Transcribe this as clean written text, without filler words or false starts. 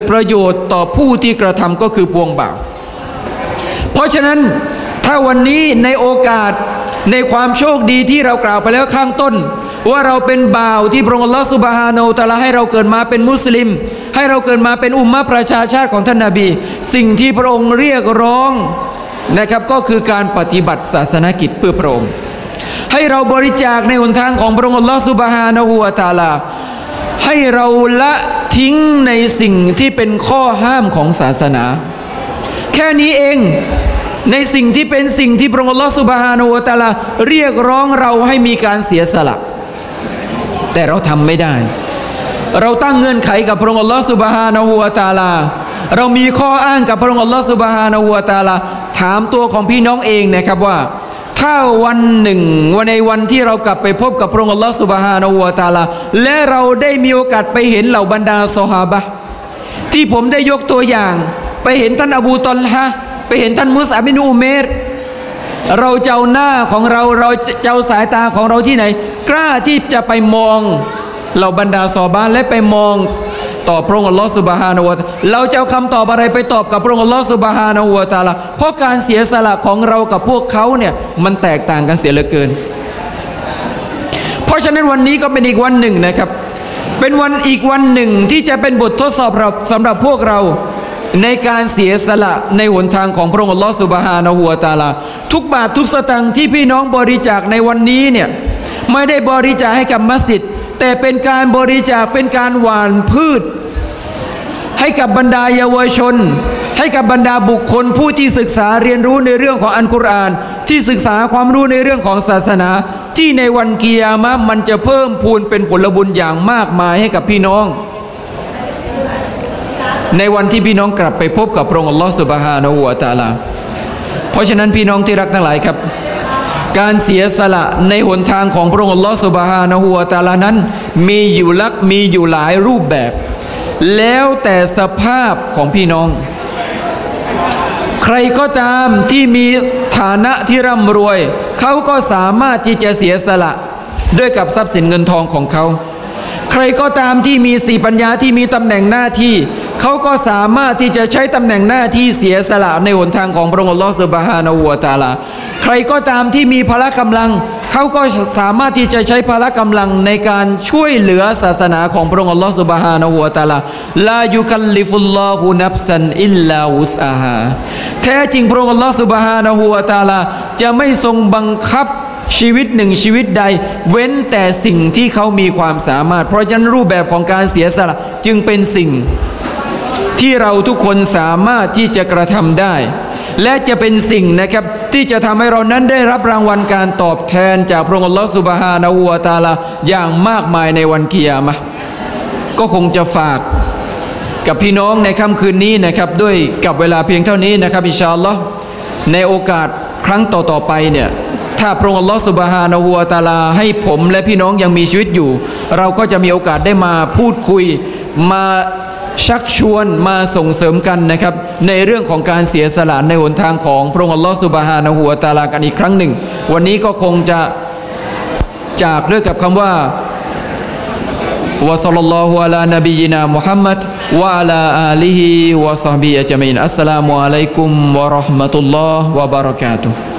ประโยชน์ต่อผู้ที่กระทำก็คือปวงบ่าวเพราะฉะนั้นถ้าวันนี้ในโอกาสในความโชคดีที่เรากล่าวไปแล้วข้างต้นว่าเราเป็นบ่าวที่พระองค์อัลลอฮฺซุบฮานะฮูวะตะอาลาให้เราเกิดมาเป็นมุสลิมให้เราเกิดมาเป็นอุมมะประชาชาติของท่านนบีสิ่งที่พระองค์เรียกร้องนะครับก็คือการปฏิบัติศาสนกิจเพื่อพระองค์ให้เราบริจาคในหนทางของพระองค์อัลลอฮฺซุบฮานะฮูวะตะอาลาให้เราละทิ้งในสิ่งที่เป็นข้อห้ามของศาสนาแค่นี้เองในสิ่งที่เป็นสิ่งที่พระองค์อัลลอฮฺซุบฮานะฮูวะตะอาลาเรียกร้องเราให้มีการเสียสละแต่เราทำไม่ได้เราตั้งเงื่อนไขกับพระองค์อัลลอฮฺซุบฮานะฮูวะตะอาลาเรามีข้ออ้างกับพระองค์อัลลอฮฺซุบฮานะฮูวะตะอาลาถามตัวของพี่น้องเองนะครับว่าถ้าวันหนึ่งในวันที่เรากลับไปพบกับพระองค์อัลลอฮฺซุบฮานะฮูวะตะอาลาและเราได้มีโอกาสไปเห็นเหล่าบรรดาซอฮาบะห์ที่ผมได้ยกตัวอย่างไปเห็นท่านอบูตอลฮะไปเห็นท่านมุสอับบินอุเมรเราเจ้าหน้าของเราเจ้าสายตาของเราที่ไหนกล้าที่จะไปมองเหล่าบรรดาซอฮาบะห์และไปมองต่อพระองค์อัลลอฮฺซุบฮานะฮูวะตะอาลาเราจะเอาคำตอบอะไรไปตอบกับพระองค์อัลลอฮฺซุบฮานะฮูวะตะอาลาเพราะการเสียสละของเรากับพวกเขาเนี่ยมันแตกต่างกันเสียเหลือเกินเพราะฉะนั้นวันนี้ก็เป็นอีกวันหนึ่งนะครับเป็นวันอีกวันหนึ่งที่จะเป็นบททดสอบสำหรับพวกเราในการเสียสละในหนทางของพระองค์อัลลอฮฺซุบฮานะฮูวะตะอาลาทุกบาททุกสตางค์ที่พี่น้องบริจาคในวันนี้เนี่ยไม่ได้บริจาคให้กับมัสยิดแต่เป็นการบริจาคเป็นการหว่านพืชให้กับบรรดาเยาวชนให้กับบรรดาบุคคลผู้ที่ศึกษาเรียนรู้ในเรื่องของอัลกุรอานที่ศึกษาความรู้ในเรื่องของศาสนาที่ในวันกิยามะห์มันจะเพิ่มพูนเป็นผลบุญอย่างมากมายให้กับพี่น้องในวันที่พี่น้องกลับไปพบกับพระองค์อัลลอฮฺซุบฮานะฮูวะตะอาลาเพราะฉะนั้นพี่น้องที่รักทั้งหลายครับการเสียสละในหนทางของพระองค์อัลลอฮฺซุบฮานะฮูวะตะอาลานั้นมีอยู่หลายรูปแบบแล้วแต่สภาพของพี่น้องใครก็ตามที่มีฐานะที่ร่ำรวยเขาก็สามารถที่จะเสียสละด้วยกับทรัพย์สินเงินทองของเขาใครก็ตามที่มีสีปัญญาที่มีตำแหน่งหน้าที่เขาก็สามารถที่จะใช้ตำแหน่งหน้าที่เสียสละในหนทางของพระองค์อัลลอฮฺซุบฮานะฮูวะตะอาลาใครก็ตามที่มีพละกำลังเขาก็สามารถที่จะใช้พละกำลังในการช่วยเหลือศาสนาของพระองค์อัลลอฮฺซุบฮานะฮูวะตะอาลาลายุกัลลิฟุลลอฮุนัฟซันอิลลาวุสอาฮาแท้จริงพระองค์อัลลอฮฺซุบฮานะฮูวะตะอาลาจะไม่ทรงบังคับชีวิตหนึ่งชีวิตใดเว้นแต่สิ่งที่เขามีความสามารถเพราะฉะนั้นรูปแบบของการเสียสละจึงเป็นสิ่งที่เราทุกคนสามารถที่จะกระทำได้และจะเป็นสิ่งนะครับที่จะทำให้เรานั้นได้รับรางวัลการตอบแทนจากพระองค์อัลลอฮฺซุบฮานะฮูวะตะอาลาอย่างมากมายในวันกิยามะห์ก็คงจะฝากกับพี่น้องในค่ำคืนนี้นะครับด้วยกับเวลาเพียงเท่านี้นะครับอินชาอัลลอฮ์ในโอกาสครั้งต่อๆไปเนี่ยถ้าพระองค์อัลลอฮฺซุบฮานะฮูวะตะอาลาให้ผมและพี่น้องยังมีชีวิตอยู่เราก็จะมีโอกาสได้มาพูดคุยมาชักชวนมาส่งเสริมกันนะครับในเรื่องของการเสียสละในหนทางของพระองค์อัลลอฮฺซุบฮานะฮูวะตะอาลากันอีกครั้งหนึ่งวันนี้ก็คงจะจากด้วยกับคำว่าวะศ็อลลัลลอฮุอะลานบียินามุฮัมมัดวะอะลาอาลิฮิวะศอฮบิฮิอัจมัยอินอัสสลามุอะลัยกุมวะเราะห์มะตุลลอฮ์วะบะเราะกาตุฮ์